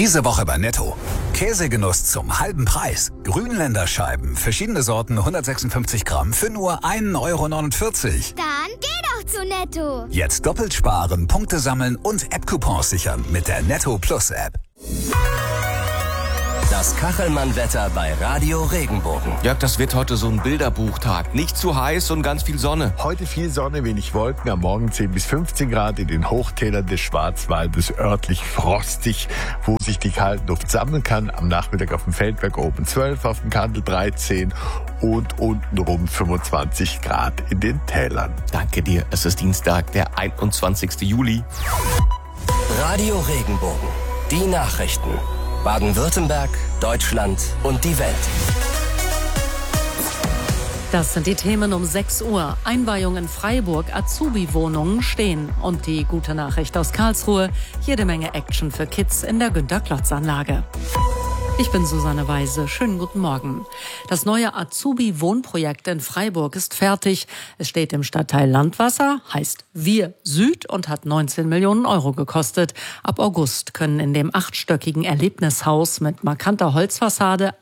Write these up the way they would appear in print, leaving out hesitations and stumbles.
Diese Woche bei Netto. Käsegenuss zum halben Preis. Grünländer Scheiben, verschiedene Sorten, 156 Gramm für nur 1,49 €. Dann geh doch zu Netto. Jetzt doppelt sparen, Punkte sammeln und App-Coupons sichern mit der Netto Plus App. Das Kachelmann-Wetter bei Radio Regenbogen. Jörg, das wird heute so ein Bilderbuchtag. Nicht zu heiß und ganz viel Sonne. Heute viel Sonne, wenig Wolken, am Morgen 10 bis 15 Grad, in den Hochtälern des Schwarzwaldes örtlich frostig, wo sich die kalte Luft sammeln kann. Am Nachmittag auf dem Feldberg oben 12, auf dem Kandel 13 und untenrum 25 Grad in den Tälern. Danke dir. Es ist Dienstag, der 21. Juli. Radio Regenbogen. Die Nachrichten. Baden-Württemberg, Deutschland und die Welt. Das sind die Themen um 6 Uhr. Einweihung in Freiburg, Azubi-Wohnungen stehen. Und die gute Nachricht aus Karlsruhe, jede Menge Action für Kids in der Günter-Klotz-Anlage. Ich bin Susanne Weise. Schönen guten Morgen. Das neue Azubi-Wohnprojekt in Freiburg ist fertig. Es steht im Stadtteil Landwasser, heißt Wir Süd und hat 19 Millionen € gekostet. Ab August können in dem 8-stöckigen Erlebnishaus mit markanter Holzfassade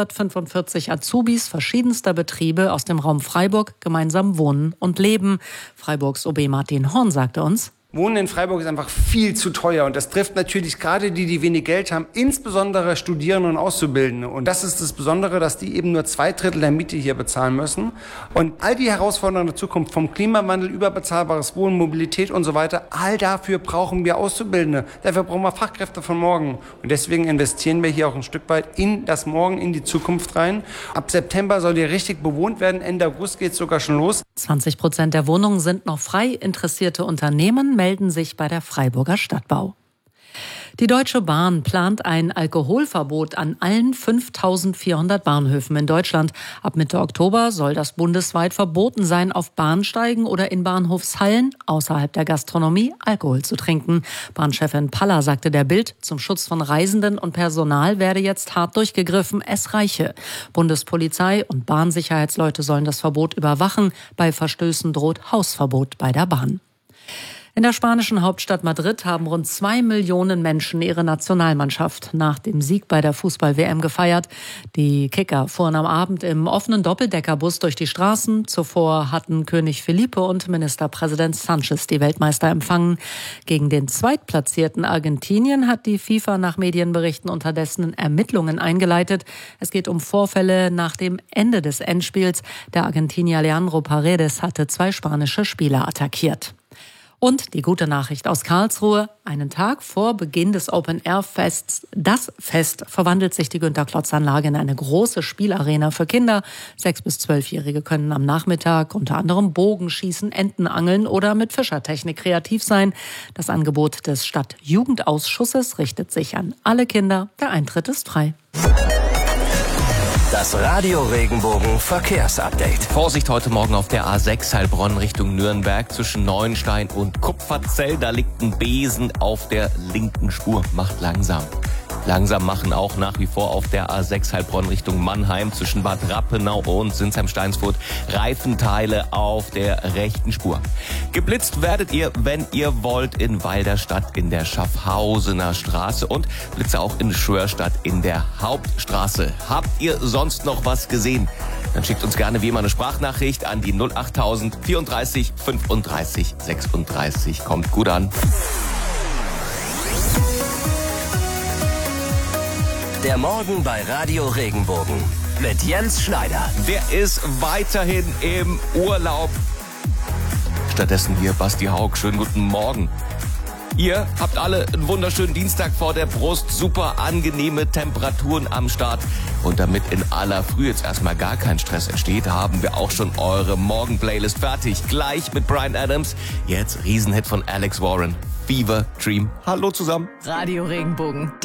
145 Azubis verschiedenster Betriebe aus dem Raum Freiburg gemeinsam wohnen und leben. Freiburgs OB Martin Horn sagte uns: Wohnen in Freiburg ist einfach viel zu teuer und das trifft natürlich gerade die, die wenig Geld haben, insbesondere Studierende und Auszubildende. Und das ist das Besondere, dass die eben nur 2/3 der Miete hier bezahlen müssen. Und all die Herausforderungen der Zukunft, vom Klimawandel über bezahlbares Wohnen, Mobilität und so weiter, all dafür brauchen wir Auszubildende. Dafür brauchen wir Fachkräfte von morgen. Und deswegen investieren wir hier auch ein Stück weit in das Morgen, in die Zukunft rein. Ab September soll hier richtig bewohnt werden. Ende August geht es sogar schon los. 20% der Wohnungen sind noch frei. Interessierte Unternehmen melden sich bei der Freiburger Stadtbau. Die Deutsche Bahn plant ein Alkoholverbot an allen 5.400 Bahnhöfen in Deutschland. Ab Mitte Oktober soll das bundesweit verboten sein, auf Bahnsteigen oder in Bahnhofshallen außerhalb der Gastronomie Alkohol zu trinken. Bahnchefin Paller sagte der Bild, zum Schutz von Reisenden und Personal werde jetzt hart durchgegriffen. Es reiche. Bundespolizei und Bahnsicherheitsleute sollen das Verbot überwachen. Bei Verstößen droht Hausverbot bei der Bahn. In der spanischen Hauptstadt Madrid haben rund 2 Millionen Menschen ihre Nationalmannschaft nach dem Sieg bei der Fußball-WM gefeiert. Die Kicker fuhren am Abend im offenen Doppeldeckerbus durch die Straßen. Zuvor hatten König Felipe und Ministerpräsident Sánchez die Weltmeister empfangen. Gegen den zweitplatzierten Argentinien hat die FIFA nach Medienberichten unterdessen Ermittlungen eingeleitet. Es geht um Vorfälle nach dem Ende des Endspiels. Der Argentinier Leandro Paredes hatte 2 spanische Spieler attackiert. Und die gute Nachricht aus Karlsruhe: Einen Tag vor Beginn des Open-Air-Fests, das Fest, verwandelt sich die Günter-Klotz-Anlage in eine große Spielarena für Kinder. 6- bis 12-Jährige können am Nachmittag unter anderem Bogenschießen, Enten angeln oder mit Fischertechnik kreativ sein. Das Angebot des Stadtjugendausschusses richtet sich an alle Kinder. Der Eintritt ist frei. Das Radio Regenbogen Verkehrsupdate. Vorsicht heute Morgen auf der A6 Heilbronn Richtung Nürnberg zwischen Neuenstein und Kupferzell. Da liegt ein Besen auf der linken Spur. Macht langsam. Langsam machen auch nach wie vor auf der A6 Heilbronn Richtung Mannheim zwischen Bad Rappenau und Sinsheim-Steinsfurt Reifenteile auf der rechten Spur. Geblitzt werdet ihr, wenn ihr wollt, in Walderstadt in der Schaffhausener Straße und Blitze auch in Schwörstadt in der Hauptstraße. Habt ihr sonst noch was gesehen? Dann schickt uns gerne wie immer eine Sprachnachricht an die 08000 34 35 36. Kommt gut an. Der Morgen bei Radio Regenbogen mit Jens Schneider. Der ist weiterhin im Urlaub. Stattdessen hier Basti Haug. Schönen guten Morgen. Ihr habt alle einen wunderschönen Dienstag vor der Brust. Super angenehme Temperaturen am Start. Und damit in aller Früh jetzt erstmal gar kein Stress entsteht, haben wir auch schon eure Morgen-Playlist fertig. Gleich mit Bryan Adams. Jetzt Riesenhit von Alex Warren. Fever Dream. Hallo zusammen. Radio Regenbogen.